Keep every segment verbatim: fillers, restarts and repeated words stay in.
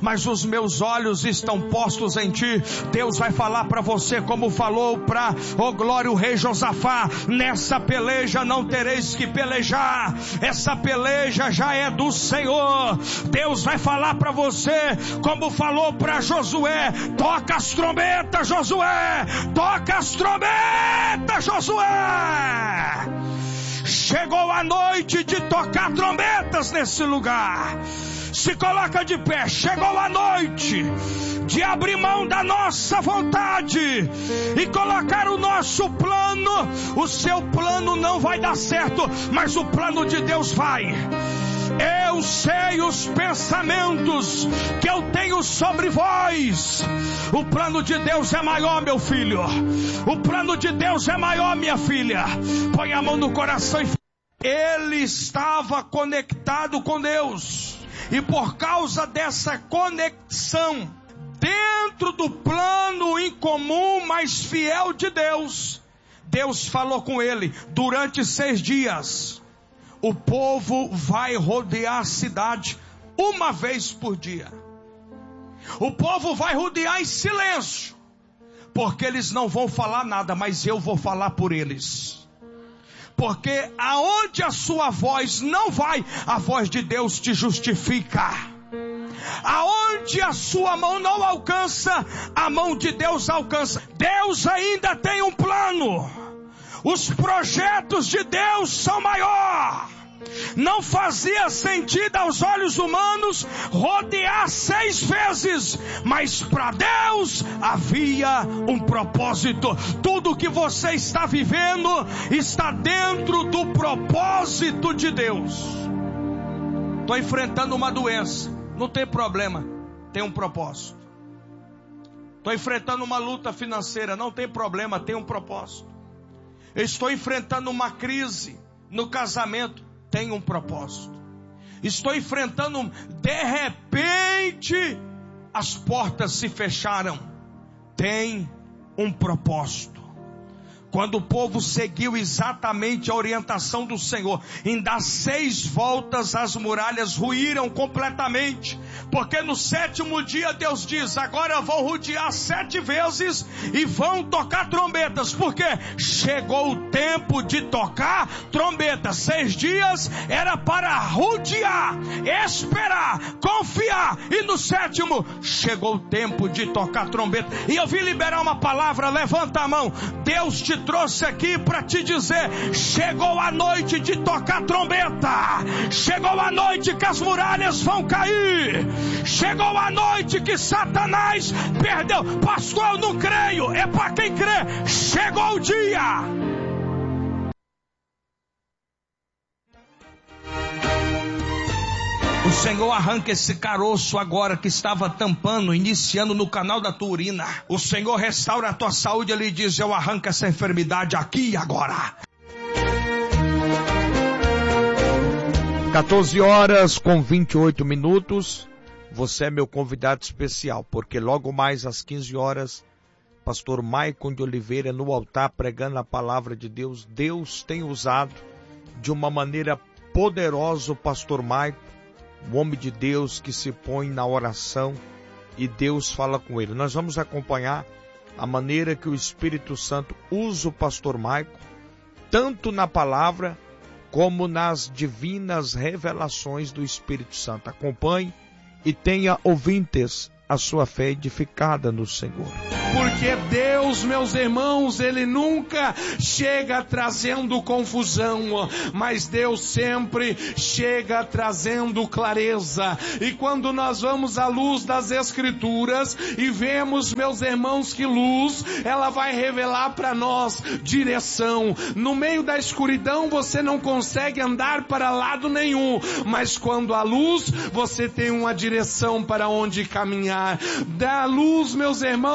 mas os meus olhos estão postos em ti. Deus vai falar para você como falou para, oh glória, o rei Josafá: nessa peleja não tereis que pelejar, essa peleja já é do Senhor. Deus vai falar para você como falou para Josué: toca as trombetas, Josué, toca as trombetas, Josué. Chegou a noite de tocar trombetas nesse lugar. Se coloca de pé. Chegou a noite de abrir mão da nossa vontade e colocar o nosso plano. O seu plano não vai dar certo, mas o plano de Deus vai. Eu sei os pensamentos que eu tenho sobre vós. O plano de Deus é maior, meu filho. O plano de Deus é maior, minha filha. Põe a mão no coração e... Ele estava conectado com Deus. E por causa dessa conexão, dentro do plano incomum, mas fiel de Deus, Deus falou com ele: durante seis dias, o povo vai rodear a cidade uma vez por dia. O povo vai rodear em silêncio, porque eles não vão falar nada, mas eu vou falar por eles. Porque aonde a sua voz não vai, a voz de Deus te justifica. Aonde a sua mão não alcança, a mão de Deus alcança. Deus ainda tem um plano. Os projetos de Deus são maiores. Não fazia sentido aos olhos humanos rodear seis vezes, mas para Deus havia um propósito. Tudo que você está vivendo está dentro do propósito de Deus. Estou enfrentando uma doença, não tem problema, tem um propósito. Estou enfrentando uma luta financeira, não tem problema, tem um propósito. Estou enfrentando uma crise no casamento, tem um propósito. Estou enfrentando, de repente, as portas se fecharam. Tem um propósito. Quando o povo seguiu exatamente a orientação do Senhor, em dar seis voltas, as muralhas ruíram completamente. Porque no sétimo dia Deus diz: agora vão rodear sete vezes e vão tocar trombetas. Porque chegou o tempo de tocar trombetas. Seis dias era para rodear, esperar, confiar. E no sétimo chegou o tempo de tocar trombeta. E eu vim liberar uma palavra. Levanta a mão. Deus te trouxe aqui para te dizer: chegou a noite de tocar trombeta. Chegou a noite que as muralhas vão cair. Chegou a noite que Satanás perdeu. Pastor, eu não creio. É para quem crê. Chegou o dia. O Senhor arranca esse caroço agora que estava tampando, iniciando no canal da tua urina. O Senhor restaura a tua saúde. Ele diz: eu arranco essa enfermidade aqui e agora. quatorze horas com vinte e oito minutos. Você é meu convidado especial, porque logo mais às quinze horas, pastor Maicon de Oliveira no altar pregando a palavra de Deus. Deus tem usado de uma maneira poderosa o pastor Maicon, o homem de Deus que se põe na oração e Deus fala com ele. Nós vamos acompanhar a maneira que o Espírito Santo usa o pastor Maicon, tanto na palavra como nas divinas revelações do Espírito Santo. Acompanhe e tenha ouvintes a sua fé edificada no Senhor. Porque Deus, meus irmãos, Ele nunca chega trazendo confusão, mas Deus sempre chega trazendo clareza. E quando nós vamos à luz das Escrituras e vemos, meus irmãos, que luz, ela vai revelar para nós direção. No meio da escuridão você não consegue andar para lado nenhum, mas quando a luz, você tem uma direção para onde caminhar. Da luz, meus irmãos, vai trazer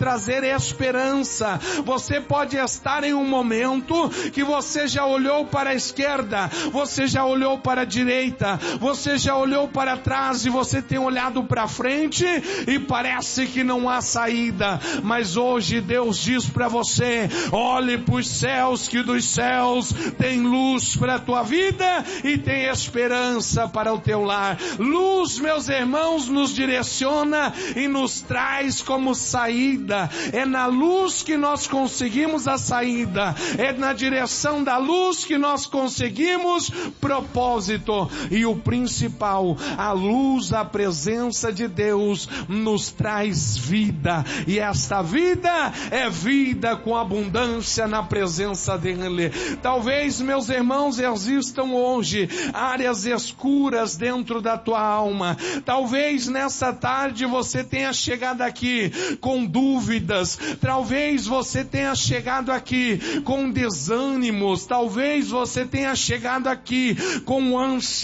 trazer esperança. Você pode estar em um momento que você já olhou para a esquerda, você já olhou para a direita, você já olhou para trás e você tem olhado para frente e parece que não há saída. Mas hoje Deus diz para você: olhe para os céus, que dos céus tem luz para a tua vida e tem esperança para o teu lar. Luz, meus irmãos, nos direciona e nos traz como saída. É na luz que nós conseguimos a saída. É na direção da luz que nós conseguimos propósito. E o principal, a luz, a presença de Deus nos traz vida. E esta vida é vida com abundância na presença dele. Talvez, meus irmãos, existam hoje áreas escuras dentro da tua alma. Talvez nessa tarde você tenha chegado aqui com dúvidas. Talvez você tenha chegado aqui com desânimos. Talvez você tenha chegado aqui com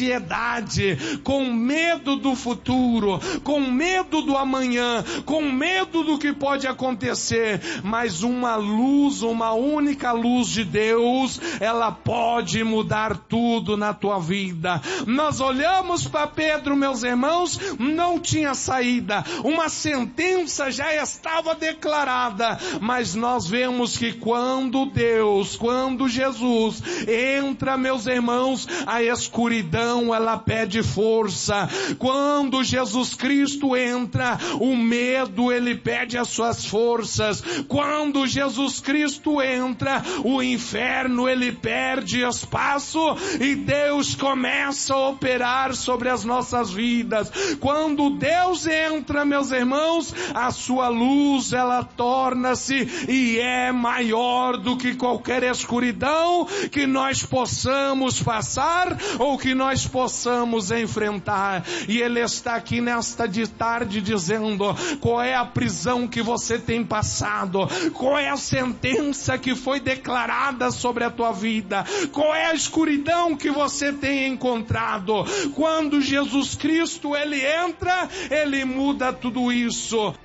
ansiedade, com medo do futuro, com medo do amanhã, com medo do que pode acontecer. Mas uma luz, uma única luz de Deus, ela pode mudar tudo na tua vida. Nós olhamos para Pedro, meus irmãos, não tinha saída, uma sentença já estava declarada, mas nós vemos que quando Deus, quando Jesus entra, meus irmãos, a escuridão ela pede força. Quando Jesus Cristo entra, o medo ele pede as suas forças. Quando Jesus Cristo entra, o inferno ele perde espaço e Deus começa a operar sobre as nossas vidas. Quando Deus entra, meus irmãos, a sua luz ela torna-se e é maior do que qualquer escuridão que nós possamos passar ou que nós possamos enfrentar. E Ele está aqui nesta de tarde dizendo: qual é a prisão que você tem passado? Qual é a sentença que foi declarada sobre a tua vida? Qual é a escuridão que você tem encontrado? Quando Jesus Cristo ele entra, ele muda tudo isso.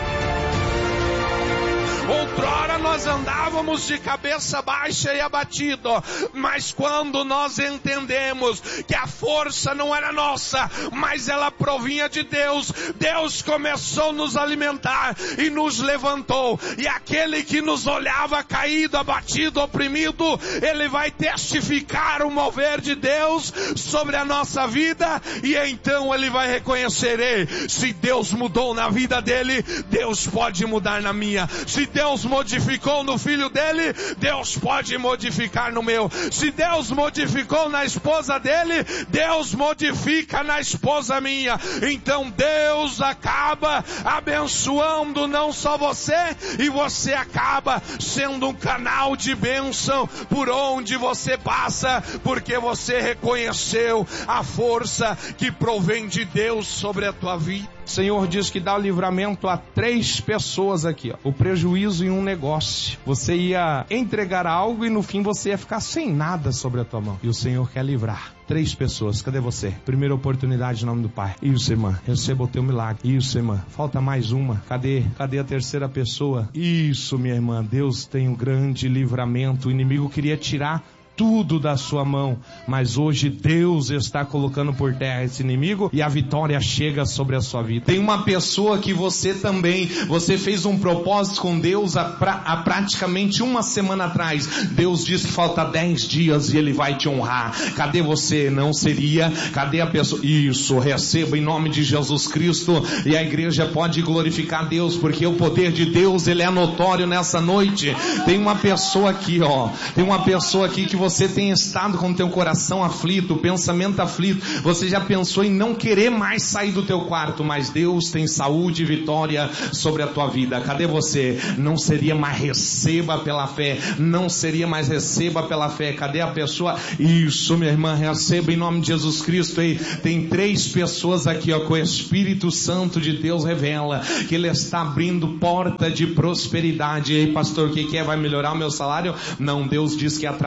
Outrora nós andávamos de cabeça baixa e abatido, mas quando nós entendemos que a força não era nossa, mas ela provinha de Deus, Deus começou a nos alimentar e nos levantou. E aquele que nos olhava caído, abatido, oprimido, ele vai testificar o mover de Deus sobre a nossa vida, e então ele vai reconhecer: ei, se Deus mudou na vida dele, Deus pode mudar na minha. Se Deus modificou no filho dele, Deus pode modificar no meu. Se Deus modificou na esposa dele, Deus modifica na esposa minha. Então Deus acaba abençoando não só você, e você acaba sendo um canal de bênção por onde você passa, porque você reconheceu a força que provém de Deus sobre a tua vida. O Senhor diz que dá o livramento a três pessoas aqui, ó. O prejuízo em um negócio. Você ia entregar algo e no fim você ia ficar sem nada sobre a tua mão. E o Senhor quer livrar. Três pessoas, cadê você? Primeira oportunidade em nome do Pai. Isso, irmã, receba o teu milagre. Isso, irmã, falta mais uma. Cadê? Cadê a terceira pessoa? Isso, minha irmã, Deus tem um grande livramento. O inimigo queria tirar tudo da sua mão, mas hoje Deus está colocando por terra esse inimigo e a vitória chega sobre a sua vida. Tem uma pessoa que você também, você fez um propósito com Deus há, pra, há praticamente uma semana atrás. Deus diz que falta dez dias e Ele vai te honrar. Cadê você? Não seria? Cadê a pessoa? Isso, receba em nome de Jesus Cristo, e a igreja pode glorificar Deus, porque o poder de Deus, ele é notório nessa noite. Tem uma pessoa aqui, ó, tem uma pessoa aqui que você tem estado com o teu coração aflito, pensamento aflito, você já pensou em não querer mais sair do teu quarto, mas Deus tem saúde e vitória sobre a tua vida. Cadê você? Não seria mais, receba pela fé, não seria mais, receba pela fé. Cadê a pessoa? Isso, minha irmã, receba em nome de Jesus Cristo. Aí tem três pessoas aqui, ó, que o Espírito Santo de Deus revela que Ele está abrindo porta de prosperidade. E aí, pastor, o que que é? Vai melhorar o meu salário? Não, Deus diz que é através de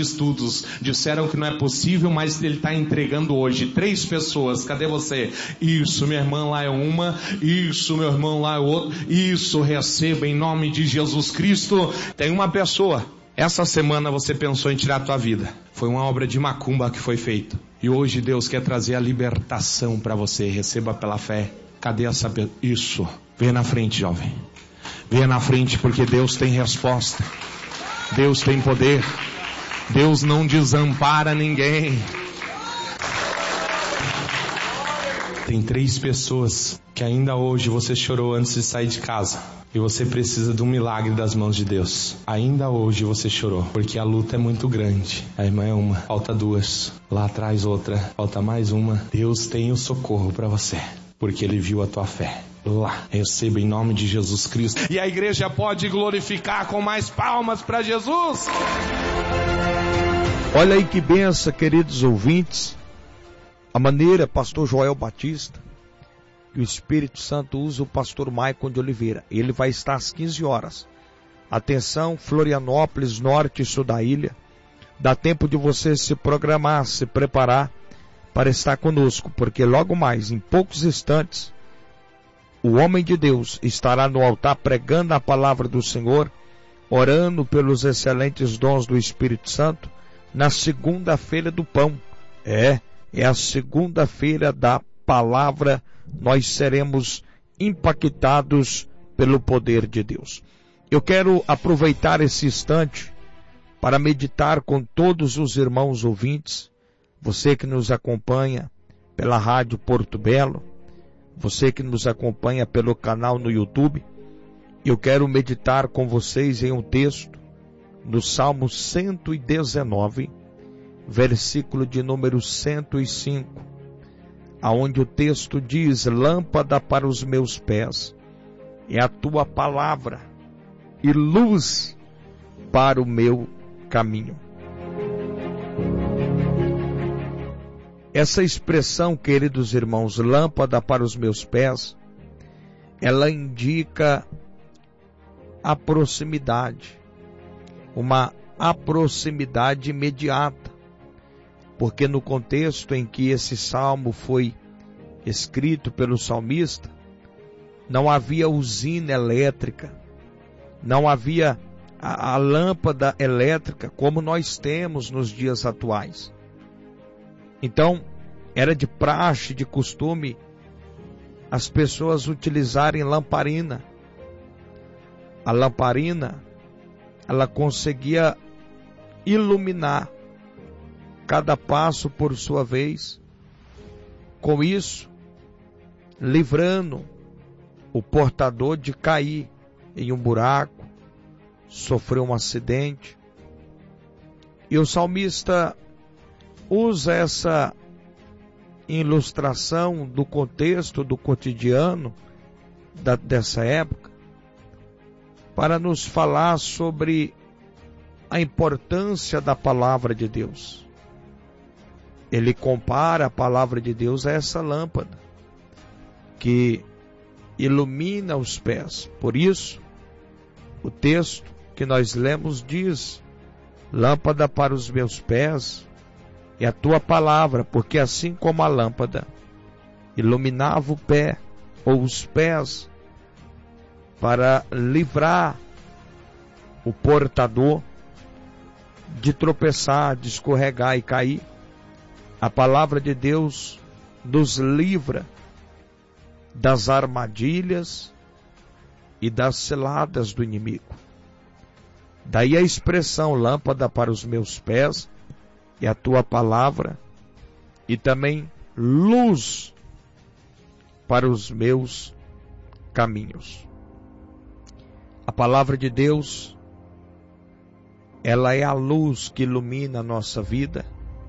estudos. Disseram que não é possível, mas ele está entregando hoje. Três pessoas, cadê você? Isso, minha irmã lá é uma. Isso, meu irmão lá é outro. Isso, receba em nome de Jesus Cristo. Tem uma pessoa. Essa semana você pensou em tirar a tua vida. Foi uma obra de macumba que foi feita. E hoje Deus quer trazer a libertação para você. Receba pela fé. Cadê essa pessoa? Isso. Venha na frente, jovem. Venha na frente, porque Deus tem resposta. Deus tem poder. Deus não desampara ninguém. Tem três pessoas que ainda hoje você chorou antes de sair de casa. E você precisa de um milagre das mãos de Deus. Ainda hoje você chorou, porque a luta é muito grande. A irmã é uma, falta duas. Lá atrás outra, falta mais uma. Deus tem o socorro para você, porque Ele viu a tua fé. Lá, receba em nome de Jesus Cristo. E a igreja pode glorificar com mais palmas para Jesus. Olha aí que benção, queridos ouvintes. A maneira, pastor Joel Batista, que o Espírito Santo usa o pastor Maicon de Oliveira. Ele vai estar às quinze horas. Atenção, Florianópolis, norte e sul da ilha. Dá tempo de você se programar, se preparar para estar conosco, porque logo mais, em poucos instantes, o homem de Deus estará no altar pregando a palavra do Senhor, orando pelos excelentes dons do Espírito Santo, na segunda-feira do pão. É, é a segunda-feira da palavra. Nós seremos impactados pelo poder de Deus. Eu quero aproveitar esse instante para meditar com todos os irmãos ouvintes, você que nos acompanha pela Rádio Porto Belo, você que nos acompanha pelo canal no YouTube. Eu quero meditar com vocês em um texto no Salmo cento e dezenove, versículo de número cento e cinco, aonde o texto diz: lâmpada para os meus pés é a tua palavra e luz para o meu caminho. Essa expressão, queridos irmãos, lâmpada para os meus pés, ela indica a proximidade, uma a proximidade imediata, porque no contexto em que esse salmo foi escrito pelo salmista, não havia usina elétrica, não havia a, a lâmpada elétrica como nós temos nos dias atuais. Então, era de praxe, de costume, as pessoas utilizarem lamparina. A lamparina, ela conseguia iluminar cada passo por sua vez, com isso, livrando o portador de cair em um buraco, sofrer um acidente. E o salmista usa essa ilustração do contexto, do cotidiano da, dessa época, para nos falar sobre a importância da palavra de Deus. Ele compara a palavra de Deus a essa lâmpada que ilumina os pés. Por isso, o texto que nós lemos diz: lâmpada para os meus pés é a tua palavra, porque assim como a lâmpada iluminava o pé ou os pés para livrar o portador de tropeçar, de escorregar e cair, a palavra de Deus nos livra das armadilhas e das ciladas do inimigo. Daí a expressão lâmpada para os meus pés é a tua palavra e também luz para os meus caminhos. A palavra de Deus, ela é a luz que ilumina a nossa vida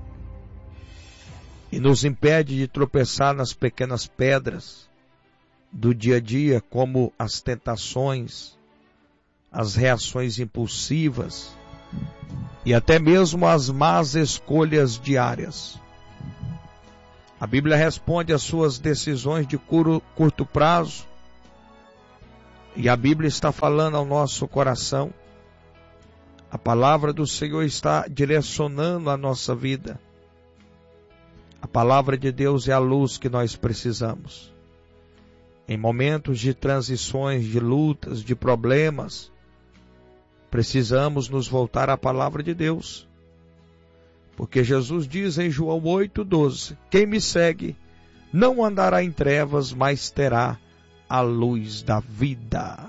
e nos impede de tropeçar nas pequenas pedras do dia a dia, como as tentações, as reações impulsivas e até mesmo as más escolhas diárias. A Bíblia responde às suas decisões de curto prazo, e a Bíblia está falando ao nosso coração A palavra do Senhor está direcionando a nossa vida. A palavra de Deus é a luz que nós precisamos. Em momentos de transições, de lutas, de problemas, precisamos nos voltar à palavra de Deus. Porque Jesus diz em João oito, doze, quem me segue não andará em trevas, mas terá a luz da vida.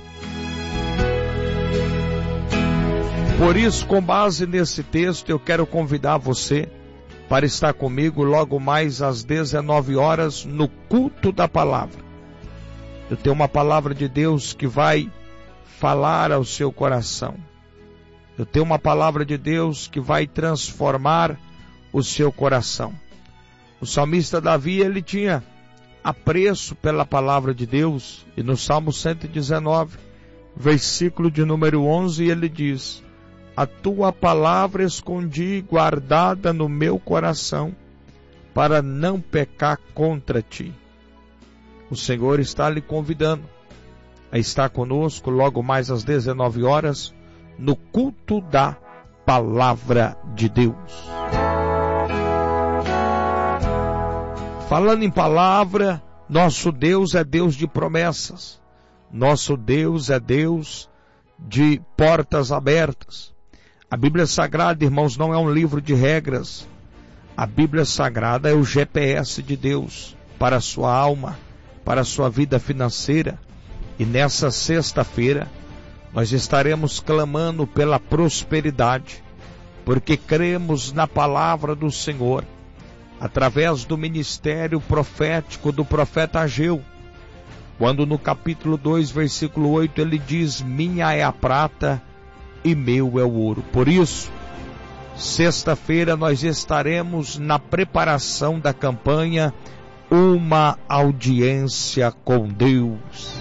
Por isso, com base nesse texto, eu quero convidar você para estar comigo logo mais às dezenove horas no culto da palavra. Eu tenho uma palavra de Deus que vai falar ao seu coração. Eu tenho uma palavra de Deus que vai transformar o seu coração. O salmista Davi, ele tinha apreço pela palavra de Deus. E no Salmo cento e dezenove, versículo de número onze, ele diz: a tua palavra escondi guardada no meu coração, para não pecar contra ti. O Senhor está lhe convidando a estar conosco logo mais às dezenove horas, no culto da palavra de Deus. Falando em palavra, nosso Deus é Deus de promessas. Nosso Deus é Deus de portas abertas. A Bíblia Sagrada, irmãos, não é um livro de regras. A Bíblia Sagrada é o G P S de Deus para a sua alma, para a sua vida financeira. E nessa sexta-feira, nós estaremos clamando pela prosperidade, porque cremos na palavra do Senhor, através do ministério profético do profeta Ageu, quando no capítulo dois, versículo oito, ele diz: minha é a prata e meu é o ouro. Por isso, sexta-feira nós estaremos na preparação da campanha Uma Audiência com Deus.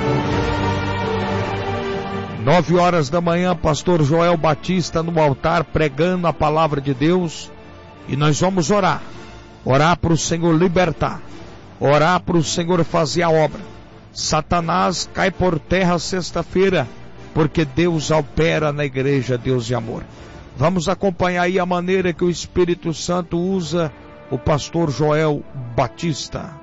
Nove horas da manhã, pastor Joel Batista no altar pregando a palavra de Deus, e nós vamos orar, orar para o Senhor libertar, orar para o Senhor fazer a obra. Satanás cai por terra sexta-feira, porque Deus opera na igreja Deus de Amor. Vamos acompanhar aí a maneira que o Espírito Santo usa o pastor Joel Batista.